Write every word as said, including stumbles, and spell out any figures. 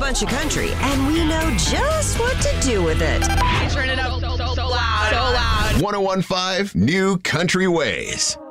bunch of country, and we know just what to do with it. Turn it up so, so, so loud. So loud. one oh one point five New Country Ways.